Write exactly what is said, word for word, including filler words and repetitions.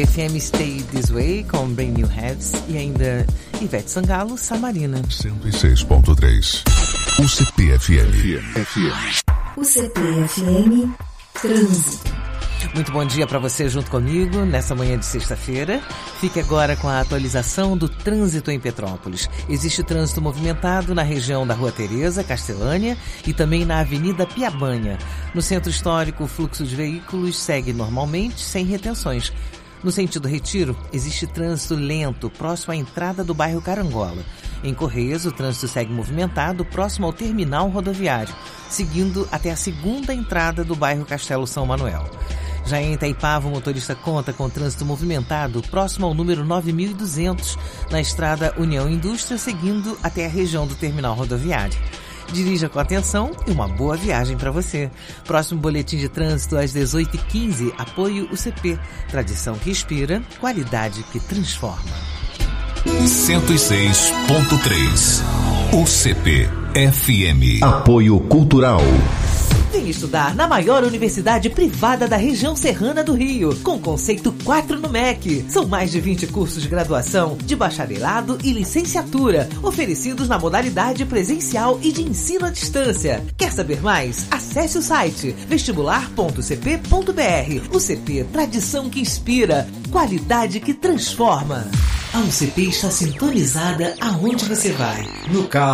F M Stay This Way com Brand New Heads e ainda Ivete Sangalo, Samarina. cento e seis ponto três. U C P F M. U C P F M Trânsito. Muito bom dia para você junto comigo nessa manhã de sexta-feira. Fique agora com a atualização do trânsito em Petrópolis. Existe trânsito movimentado na região da Rua Tereza, Castelânia e também na Avenida Piabanha. No centro histórico, o fluxo de veículos segue normalmente, sem retenções. No sentido Retiro, existe trânsito lento próximo à entrada do bairro Carangola. Em Correios, o trânsito segue movimentado próximo ao terminal rodoviário, seguindo até a segunda entrada do bairro Castelo São Manuel. Já em Itaipava, o motorista conta com trânsito movimentado próximo ao número nove mil e duzentos, na estrada União Indústria, seguindo até a região do terminal rodoviário. Dirija com atenção e uma boa viagem para você. Próximo boletim de trânsito às dezoito e quinze. Apoio U C P. Tradição que inspira, qualidade que transforma. cento e seis ponto três. U C P F M. Apoio Cultural. Vem estudar na maior universidade privada da região serrana do Rio, com conceito quatro no M E C. São mais de vinte cursos de graduação, de bacharelado e licenciatura, oferecidos na modalidade presencial e de ensino à distância. Quer saber mais? Acesse o site vestibular ponto u c p ponto b r. U C P, tradição que inspira, qualidade que transforma. A U C P está sintonizada aonde você vai. No carro,